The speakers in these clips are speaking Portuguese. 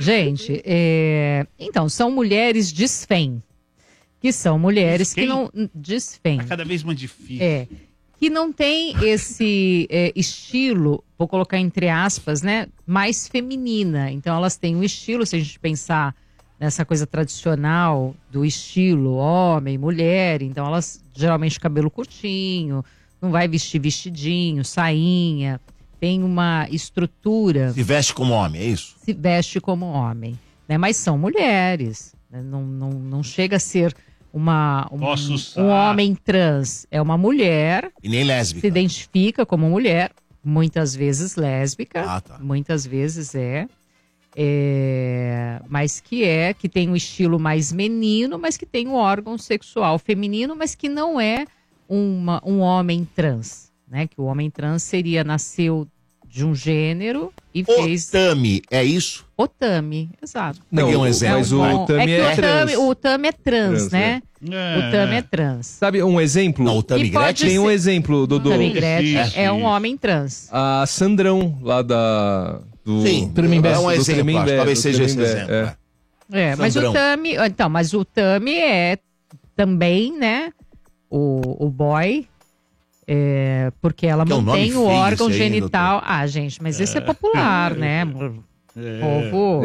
Gente, então, são mulheres desfém. Que são mulheres que não... Desfém. Tá cada vez mais difícil. Que não tem esse estilo, vou colocar entre aspas, né? Mais feminina. Então, elas têm um estilo, se a gente pensar nessa coisa tradicional do estilo homem, mulher. Então, elas geralmente cabelo curtinho, não vai vestir vestidinho, sainha. Tem uma estrutura... Se veste como homem, é isso? Se veste como homem. Né? Mas são mulheres. Né? Não chega a ser um homem trans. É uma mulher. E nem lésbica. Se identifica como mulher. Muitas vezes lésbica. Tá. Muitas vezes mas que tem um estilo mais menino, mas que tem um órgão sexual feminino, mas que não é um homem trans. Né, que o homem trans nasceu de um gênero e fez... Otami, é isso? Otami, exato. Não, um exemplo. Mas o Otami é trans. O Otami é trans, né? O Tami é trans. Sabe um exemplo? Não, o Tami Gretchen tem um exemplo, Dodô. O Tami Gretchen é um homem trans. A Sandrão, lá do... Sim, Tremembé. é um exemplo, acho, talvez seja esse exemplo. Mas o Tami... Então, mas o Tami é também, né? O boy... porque ela mantém o órgão genital. Gente, mas esse é popular, né? Povo.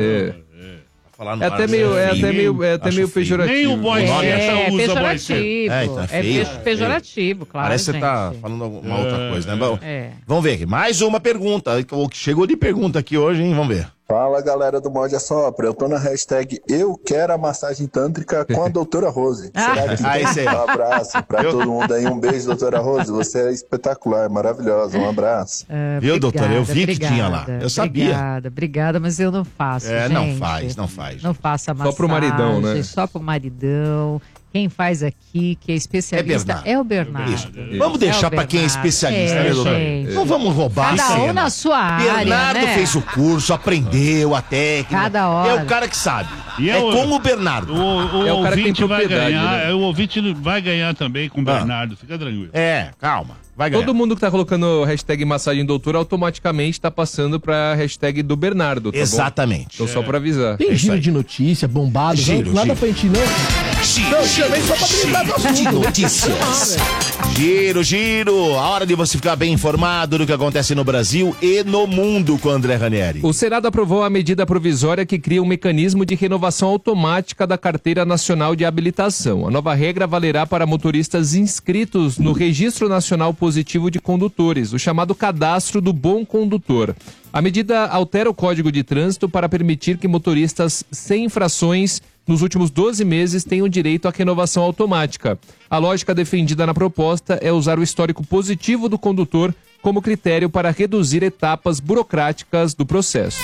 É até meio pejorativo. Nem o boy usa pejorativo. Pejorativo, claro. Parece que você tá falando alguma outra coisa, né? Bom, vamos ver aqui. Mais uma pergunta. O que chegou de pergunta aqui hoje, hein? Vamos ver. Fala, galera do Morde a Sopra. Eu tô na hashtag Eu Quero a Massagem Tântrica com a doutora Rose. Será que tem? Um abraço pra todo mundo aí. Um beijo, doutora Rose. Você é espetacular, maravilhosa. Um abraço. Viu, doutora? Eu vi que tinha lá. Eu sabia. Obrigada, mas eu não faço, gente. Não faz. Não faço a massagem. Só pro maridão, né? Só pro maridão. Quem faz aqui, que é especialista, é o Bernardo. Isso. Vamos deixar pra quem é especialista, né, doutor? Não vamos roubar cada um na sua área, Bernardo fez o curso, aprendeu a técnica. Cada hora. É o cara que sabe. Com o Bernardo. O ouvinte vai ganhar, o ouvinte vai ganhar também com o Bernardo, fica tranquilo. Calma. Vai ganhar. Todo mundo que tá colocando hashtag massagem doutor automaticamente tá passando pra hashtag do Bernardo, tá Exatamente. Bom? Então só pra avisar. Tem giro de notícia, bombado, nada pra gente não. Chamei só pra brincar do assunto. De notícias. Giro. A hora de você ficar bem informado do que acontece no Brasil e no mundo com André Ranieri. O Senado aprovou a medida provisória que cria um mecanismo de renovação automática da Carteira Nacional de Habilitação. A nova regra valerá para motoristas inscritos no Registro Nacional Positivo de Condutores, o chamado Cadastro do Bom Condutor. A medida altera o Código de Trânsito para permitir que motoristas sem infrações nos últimos 12 meses tenham direito à renovação automática. A lógica defendida na proposta é usar o histórico positivo do condutor como critério para reduzir etapas burocráticas do processo.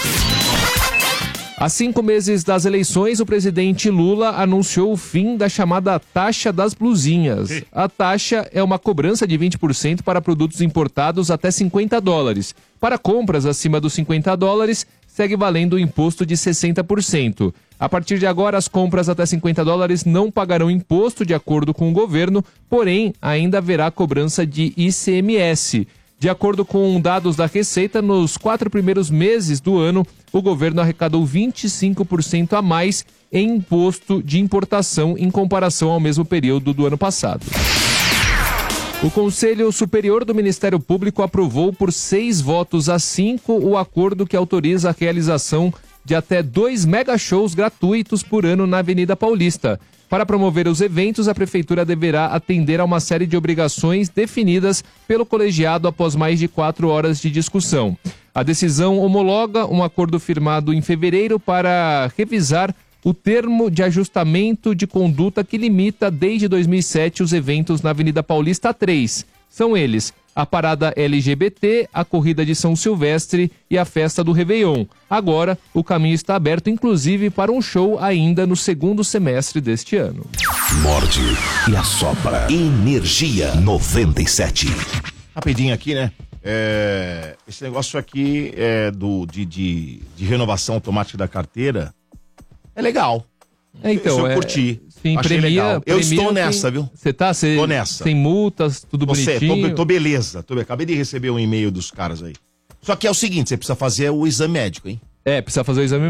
Há 5 meses das eleições, o presidente Lula anunciou o fim da chamada taxa das blusinhas. A taxa é uma cobrança de 20% para produtos importados até $50. Para compras acima dos $50, segue valendo o imposto de 60%. A partir de agora, as compras até $50 não pagarão imposto de acordo com o governo, porém, ainda haverá cobrança de ICMS. De acordo com dados da Receita, nos 4 primeiros meses do ano, o governo arrecadou 25% a mais em imposto de importação em comparação ao mesmo período do ano passado. O Conselho Superior do Ministério Público aprovou por 6 votos a 5 o acordo que autoriza a realização de até 2 mega-shows gratuitos por ano na Avenida Paulista. Para promover os eventos, a Prefeitura deverá atender a uma série de obrigações definidas pelo colegiado após mais de 4 horas de discussão. A decisão homologa um acordo firmado em fevereiro para revisar o termo de ajustamento de conduta que limita desde 2007 os eventos na Avenida Paulista a 3. São eles: a parada LGBT, a corrida de São Silvestre e a festa do Réveillon. Agora, o caminho está aberto, inclusive, para um show ainda no segundo semestre deste ano. Morde e assopra. Energia 97. Rapidinho aqui, né? Esse negócio aqui de renovação automática da carteira é legal. Então, eu curti. Sim, achei legal. Eu estou nessa, viu? Você tá? Tô nessa. Sem multas, tudo bonitinho. Tô beleza. Acabei de receber um e-mail dos caras aí. Só que é o seguinte, você precisa fazer o exame médico, hein? Precisa fazer o exame